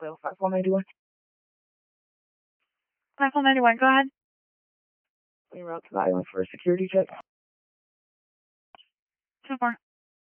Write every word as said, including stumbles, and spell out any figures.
five four ninety-one. five four ninety-one, go ahead. We're out to the island for a security check. two four.